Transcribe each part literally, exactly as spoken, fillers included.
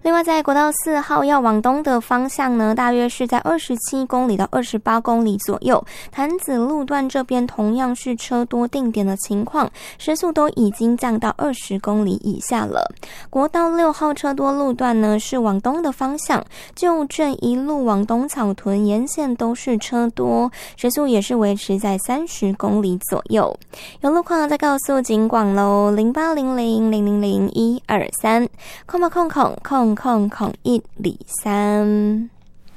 另外在国道四号要往东的方向呢，大约是在二十七公里到二十八公里左右，潭子路段这边同样是车多定点的情况，时速都已经降到二十公里以下了。国道六号车多路段呢是往东的方向，旧镇一路往东草屯沿线都是车多，时速也是维持在三十公里左右。有路况再告诉警广喽，零八零零零零零一二三，空吧空空空空空一里三。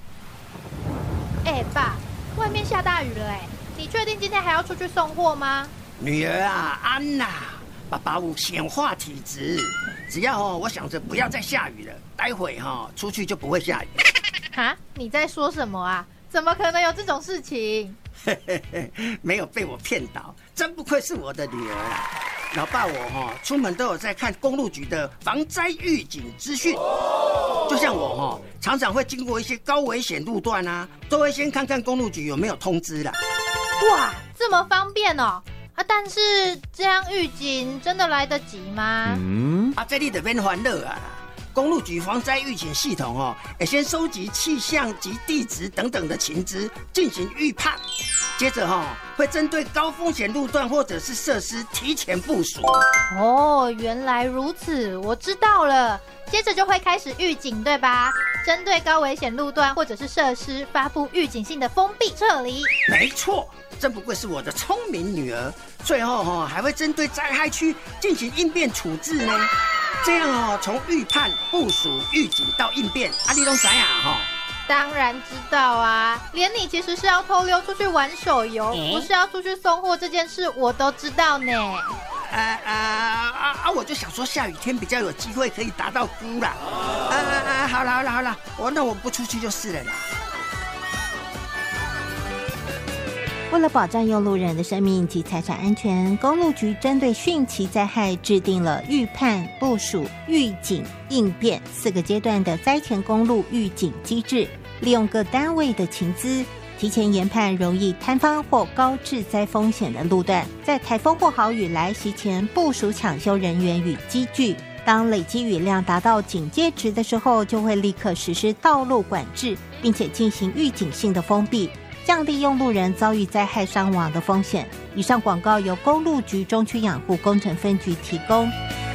哎、欸，爸，外面下大雨了哎、欸，你确定今天还要出去送货吗？ 女儿啊，安呐，爸爸有显化体质，只要哦，我想着不要再下雨了，待会哈、哦、出去就不会下雨。 哈，你在说什么啊？怎么可能有这种事情？ 嘿嘿嘿，没有被我骗倒，真不愧是我的女儿啊！老爸我哈、哦、出门都有在看公路局的防灾预警资讯，就像我哈、哦、常常会经过一些高危险路段啊，都会先看看公路局有没有通知啦。 哇，这么方便哦！啊，但是这样预警真的来得及吗？ 嗯，啊，这里的免烦恼啊。公路局防灾预警系统哦，也先收集气象及地质等等的情资，进行预判。接着哈、哦，会针对高风险路段或者是设施提前部署。 哦，原来如此，我知道了。接着就会开始预警，对吧？针对高危险路段或者是设施发布预警性的封闭撤离。 没错，真不愧是我的聪明女儿。最后哈、哦，还会针对灾害区进行应变处置呢。这样哦，从预判、部署、预警到应变，啊，你都知啊哈。 当然知道啊，连你其实是要偷溜出去玩手游，欸、不是要出去送货这件事，我都知道呢。 啊啊啊啊！我就想说下雨天比较有机会可以达到估啦。啊啊啊！好了好了好了，我那我不出去就是了啦。 为了保障用路人的生命及财产安全，公路局针对汛期灾害制定了预判、部署、预警、应变四个阶段的灾前公路预警机制，利用各单位的情资，提前研判容易坍方或高致灾风险的路段，在台风或豪雨来袭前部署抢修人员与机具。当累积雨量达到警戒值的时候，就会立刻实施道路管制，并且进行预警性的封闭，降低用路人遭遇灾害伤亡的风险。以上广告由公路局中区养护工程分局提供。